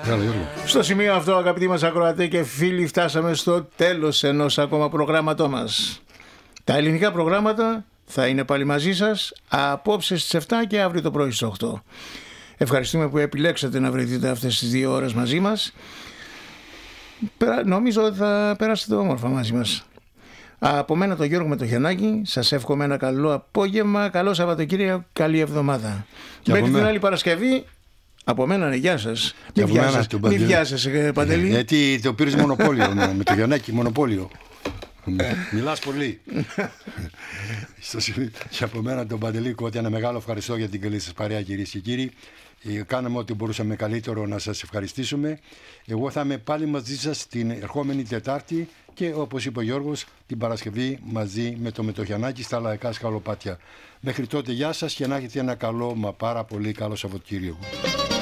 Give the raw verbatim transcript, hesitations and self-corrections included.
Στο σημείο αυτό, αγαπητοί μας ακροατές και φίλοι, φτάσαμε στο τέλος ενός ακόμα προγράμματό μας. Τα ελληνικά προγράμματα θα είναι πάλι μαζί σας απόψε στις επτά και αύριο το πρωί στις οκτώ. Ευχαριστούμε που επιλέξατε να βρεθείτε αυτές τις δύο ώρες μαζί μας. Νομίζω ότι θα περάσετε όμορφα μαζί μας. Από μένα τον Γιώργο Μετοχιανάκη, σας εύχομαι ένα καλό απόγευμα, καλό Σαββατοκύριακο, καλή εβδομάδα. Και μέχρι την άλλη Παρασκευή, από μένα είναι γεια σας. Μην βιάζεσαι, μη βιάζεσαι, Παντελή. Γιατί το πήρες μονοπόλιο με το Γιαννάκη, μονοπόλιο. Μιλάς πολύ. Και από μένα τον Παντελή, ότι ένα μεγάλο ευχαριστώ για την καλή σας παρέα, κυρίες και κύριοι. Κάναμε ό,τι μπορούσαμε καλύτερο να σας ευχαριστήσουμε. Εγώ θα είμαι πάλι μαζί σας την ερχόμενη Τετάρτη και όπως είπε ο Γιώργος, την Παρασκευή μαζί με το Μετοχιανάκη στα Λαϊκά Σκαλοπάτια. Μέχρι τότε γεια σας και να έχετε ένα καλό, μα πάρα πολύ καλό Σαββατοκύριακο.